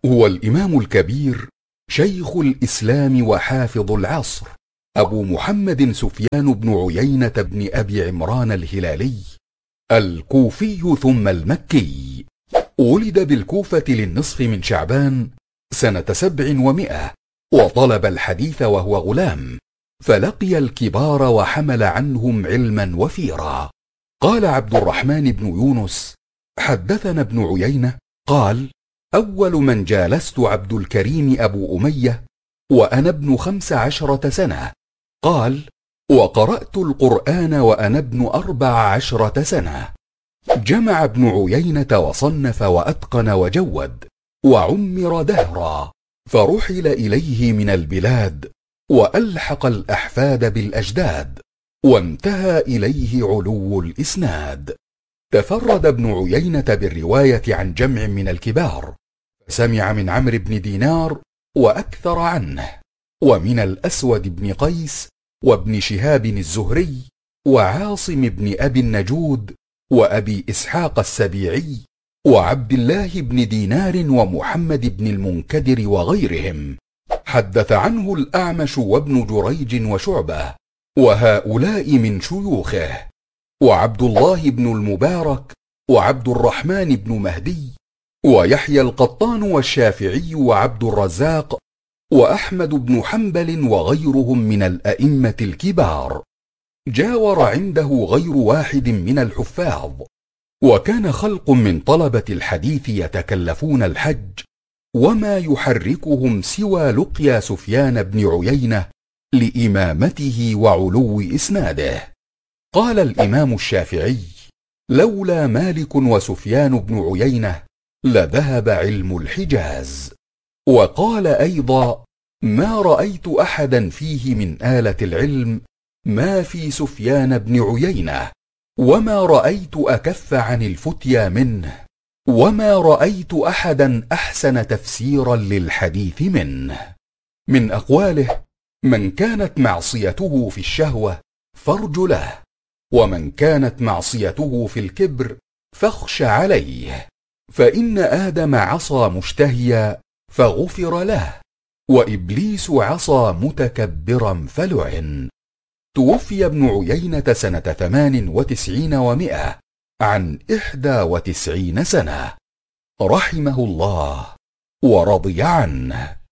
هو الإمام الكبير شيخ الإسلام وحافظ العصر أبو محمد سفيان بن عيينة بن أبي عمران الهلالي الكوفي ثم المكي. ولد بالكوفة للنصف من شعبان سنة 700، وطلب الحديث وهو غلام، فلقي الكبار وحمل عنهم علما وفيرا. قال عبد الرحمن بن يونس: حدثنا ابن عيينة قال: أول من جالست عبد الكريم أبو أمية وأنا ابن 15 سنة. قال: وقرأت القرآن وأنا ابن 14 سنة. جمع ابن عيينة وصنف وأتقن وجود، وعمر دهرا، فرحل إليه من البلاد، وألحق الأحفاد بالأجداد، وانتهى إليه علو الإسناد. تفرد ابن عيينة بالرواية عن جمع من الكبار، فسمع من عمرو بن دينار وأكثر عنه، ومن الأسود بن قيس، وابن شهاب الزهري، وعاصم بن أبي النجود، وأبي إسحاق السبيعي، وعبد الله بن دينار، ومحمد بن المنكدر وغيرهم. حدث عنه الأعمش وابن جريج وشعبة، وهؤلاء من شيوخه، وعبد الله بن المبارك، وعبد الرحمن بن مهدي، ويحيى القطان، والشافعي، وعبد الرزاق، وأحمد بن حنبل، وغيرهم من الأئمة الكبار. جاور عنده غير واحد من الحفاظ. وكان خلق من طلبة الحديث يتكلفون الحج، وما يحركهم سوى لقيا سفيان بن عيينة لإمامته وعلو إسناده. قال الإمام الشافعي: لولا مالك وسفيان بن عيينة لذهب علم الحجاز. وقال أيضا: ما رأيت أحدا فيه من آلة العلم ما في سفيان بن عيينة، وما رأيت أكف عن الفتيا منه، وما رأيت أحدا أحسن تفسيرا للحديث منه. من أقواله: من كانت معصيته في الشهوة فارج له، ومن كانت معصيته في الكبر فاخش عليه، فإن آدم عصى مشتهيا فغفر له، وإبليس عصى متكبرا فلعن. توفي ابن عيينة سنة 98 و100 عن 91 سنة، رحمه الله ورضي عنه.